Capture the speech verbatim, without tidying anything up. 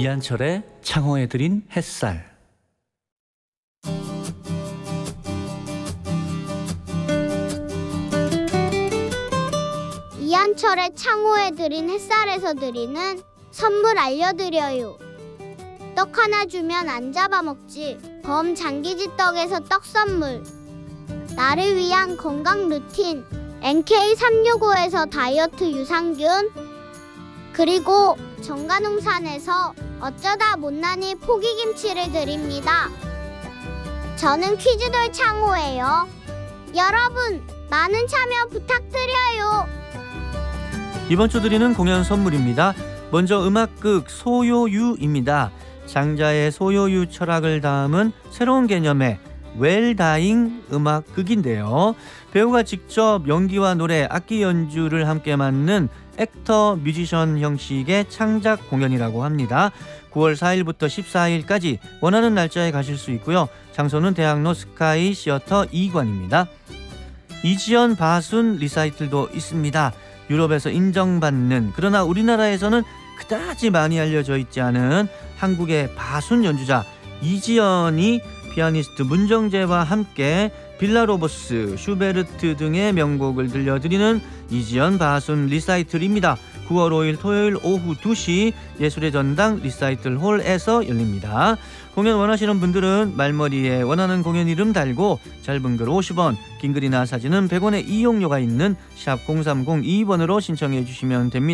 이한철의 창호에 드린 햇살. 이한철의 창호에 드린 햇살에서 드리는 선물 알려드려요. 떡 하나 주면 안 잡아먹지. 범장기지 떡에서 떡 선물. 나를 위한 건강 루틴 엔케이 삼육오에서 다이어트 유산균. 그리고 정관홍산에서 어쩌다 못난이 포기김치를 드립니다. 저는 퀴즈돌 창호예요. 여러분 많은 참여 부탁드려요. 이번 주 드리는 공연 선물입니다. 먼저 음악극 소요유입니다. 장자의 소요유 철학을 담은 새로운 개념의 웰다잉 음악극인데요. 배우가 직접 연기와 노래, 악기 연주를 함께 맡는 액터 뮤지션 형식의 창작 공연이라고 합니다. 구월 사일부터 십사일까지 원하는 날짜에 가실 수 있고요. 장소는 대학로 스카이 시어터 이 관입니다. 이지연 바순 리사이틀도 있습니다. 유럽에서 인정받는, 그러나 우리나라에서는 그다지 많이 알려져 있지 않은 한국의 바순 연주자 이지연이 피아니스트 문정재와 함께 빌라로보스, 슈베르트 등의 명곡을 들려드리는 이지연 바순 리사이틀입니다. 구월 오일 토요일 오후 두시 예술의 전당 리사이틀 홀에서 열립니다. 공연 원하시는 분들은 말머리에 원하는 공연 이름 달고 짧은 글 오십 원, 긴 글이나 사진은 백 원의 이용료가 있는 샵 공삼공이 번으로 신청해 주시면 됩니다.